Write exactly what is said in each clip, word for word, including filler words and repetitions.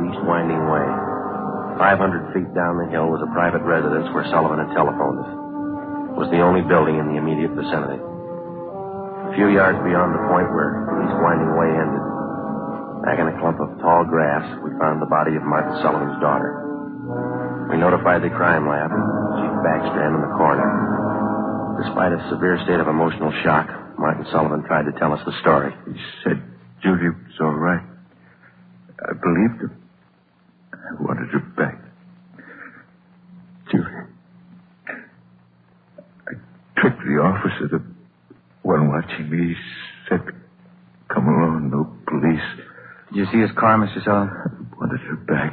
East Winding Way. Five hundred feet down the hill was a private residence where Sullivan had telephoned us. It was the only building in the immediate vicinity. A few yards beyond the point where East Winding Way ended, back in a clump of tall grass, we found the body of Martin Sullivan's daughter. We notified the crime lab, Chief Backstrand in the coroner. Despite a severe state of emotional shock, Martin Sullivan tried to tell us the story. He said Judy was all right. I believed him. I wanted her back. Judy. I tricked the officer, the one watching me. He said, come along, no police. Did you see his car, Mister Sullivan? I wanted her back.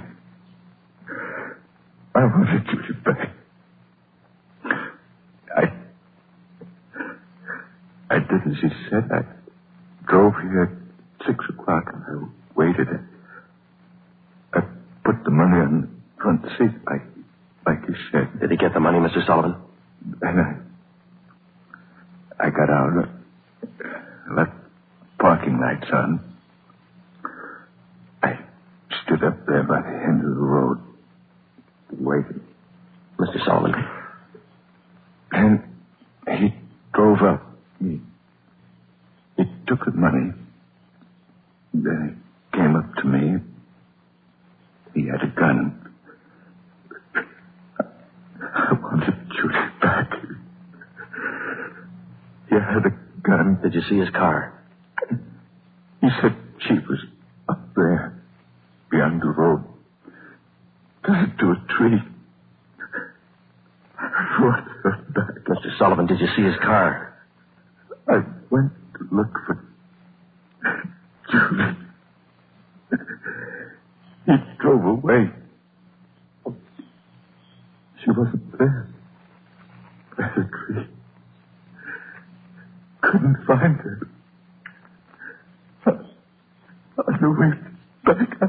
I wanted Judy back. I... I did as he said. I drove here at six o'clock and I waited. I put the money on the front seat, like, like you said. Did he get the money, Mister Sullivan? And I... I got out. I left parking lights on. I stood up there by the end of the road, waiting. Mister Sullivan. And he drove up. He, he took the money. Then he came up to me. He had a gun. I wanted Judy back. He had a gun. Did you see his car? He said she was up there, beyond the road, tied to a tree. I wanted her back. Mister Sullivan, did you see his car? I went to look for Judy. He drove away. She wasn't there. By the tree. Couldn't find her. On the way